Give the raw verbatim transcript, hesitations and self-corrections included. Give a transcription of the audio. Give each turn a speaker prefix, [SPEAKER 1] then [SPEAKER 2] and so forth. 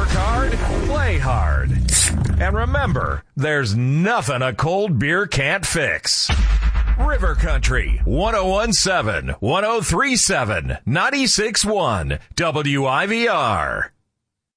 [SPEAKER 1] Work hard, play hard. And remember, there's nothing a cold beer can't fix. River Country, one oh one seven, one oh three seven, ninety-six point one, W I V R.